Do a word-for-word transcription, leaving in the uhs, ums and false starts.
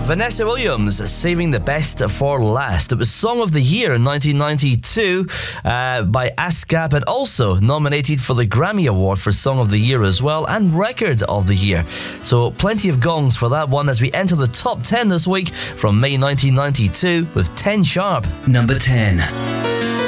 Vanessa Williams, Saving the Best for Last. It was Song of the Year in nineteen ninety-two uh, by ASCAP, and also nominated for the Grammy Award for Song of the Year as well, and Record of the Year. So plenty of gongs for that one as we enter the top ten this week from May nineteen ninety-two with ten Sharp. Number ten.